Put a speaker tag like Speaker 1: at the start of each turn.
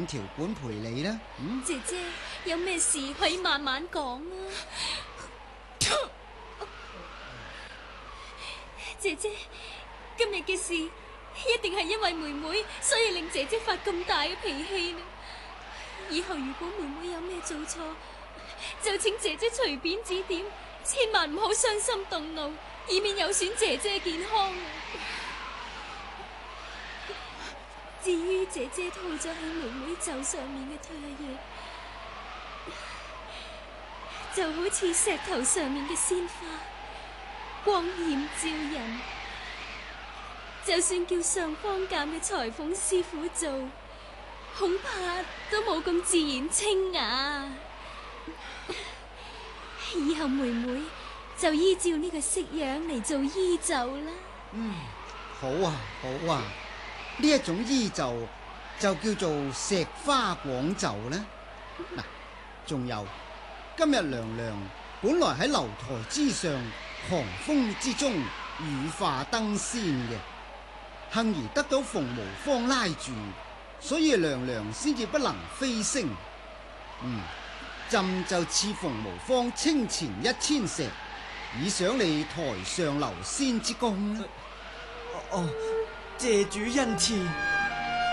Speaker 1: 條管陪你啦。
Speaker 2: 姐姐有咩事可以慢慢講啊。姐姐，今日嘅事一定係因為妹妹，所以令姐姐發咁大嘅脾氣呢。以後如果妹妹有咩做錯，就請姐姐隨便指點，千萬唔好傷心動怒，以免有損姐姐健康。至於姐姐套咗喺妹妹袖上面嘅唾液，就好似石頭上面嘅鮮花，光艷照人。就算叫上方鑑嘅裁縫師傅做，恐怕都冇咁自然清雅。以後妹妹就依照呢個式樣嚟做衣袖啦。
Speaker 1: 好啊，好啊，呢一種衣袖就叫做石花廣袖啦。嗱，仲有今日娘娘本來喺樓台之上，寒風之中羽化登仙嘅，幸而得到鳳毛芳拉住，所以娘娘先至不能飛升。朕就賜鳳毛芳清錢1000石，以賞你台上留仙之功啦。
Speaker 3: 謝主恩賜。